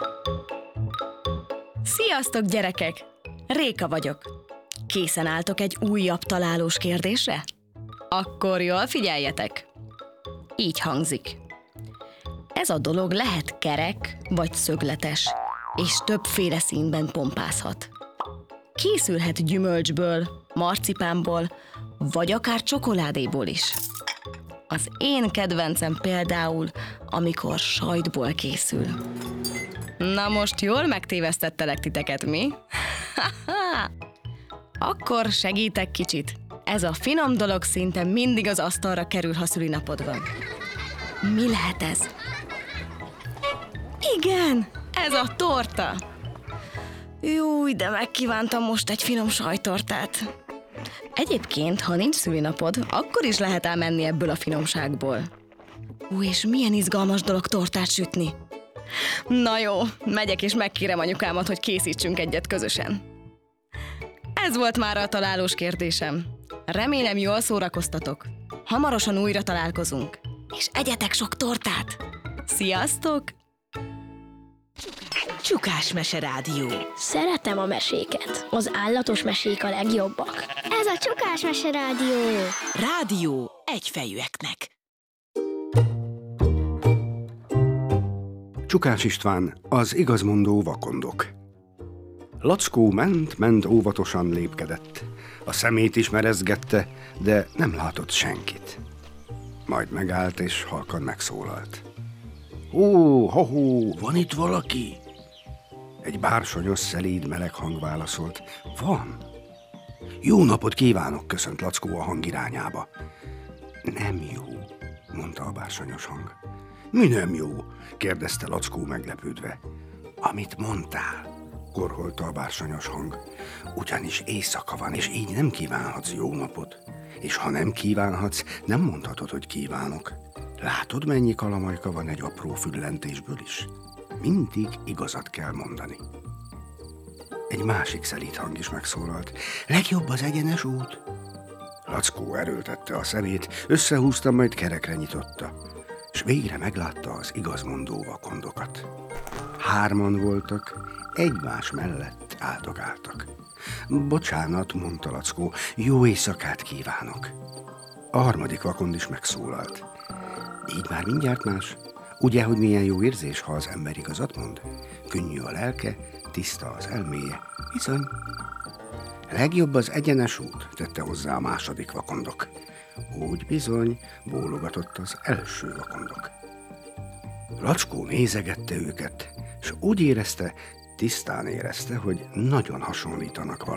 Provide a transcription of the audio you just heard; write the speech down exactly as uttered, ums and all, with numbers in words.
Sziasztok, gyerekek! Réka vagyok. Készen álltok egy újabb találós kérdésre? Akkor jól figyeljetek! Így hangzik. Ez a dolog lehet kerek vagy szögletes, és többféle színben pompázhat. Készülhet gyümölcsből, marcipánból, vagy akár csokoládéból is. Az én kedvencem például, amikor sajtból készül. Na most jól megtévesztettelek titeket, mi? Akkor segítek kicsit. Ez a finom dolog szinte mindig az asztalra kerül, ha szülinapod van. Mi lehet ez? Igen, ez a torta. Júj, de megkívántam most egy finom sajttortát. Egyébként, ha nincs szülinapod, akkor is lehet elmenni ebből a finomságból. Ú, és milyen izgalmas dolog tortát sütni. Na jó, megyek és megkérem anyukámat, hogy készítsünk egyet közösen. Ez volt már a találós kérdésem. Remélem, jól szórakoztatok. Hamarosan újra találkozunk. És egyetek sok tortát! Sziasztok! Csukás Mese Rádió. Szeretem a meséket. Az állatos mesék a legjobbak. Ez a Csukás Mese Rádió. Rádió egyfejűeknek. Csukás István, az igazmondó vakondok. Lackó ment, ment óvatosan lépkedett. A szemét is merezgette, de nem látott senkit. Majd megállt és halkan megszólalt. Hó, ho-hó, van itt valaki? Egy bársonyos, szelíd, meleg hang válaszolt. Van. Jó napot kívánok, köszönt Lackó a hang irányába. Nem jó, mondta a bársonyos hang. Mi nem jó? Kérdezte Lackó meglepődve. Amit mondtál, korholta a bársonyos hang. Ugyanis éjszaka van, és így nem kívánhatsz jó napot. És ha nem kívánhatsz, nem mondhatod, hogy kívánok. Látod, mennyi kalamajka van egy apró füllentésből is? Mindig igazat kell mondani. Egy másik szelíd hang is megszólalt. Legjobb az egyenes út. Lackó erőltette a szemét, összehúzta, majd kerekre nyitotta, és végre meglátta az igazmondó vakondokat. Hárman voltak, egymás mellett áldogáltak. Bocsánat, mondta Lackó, jó éjszakát kívánok. A harmadik vakond is megszólalt. Így már mindjárt más. Ugye, hogy milyen jó érzés, ha az ember igazat mond? Könnyű a lelke, tiszta az elméje. Bizony. Legjobb az egyenes út, tette hozzá a második vakondok. Úgy bizony, bólogatott az első vakondok. Lackó nézegette őket, és úgy érezte, tisztán érezte, hogy nagyon hasonlítanak valami.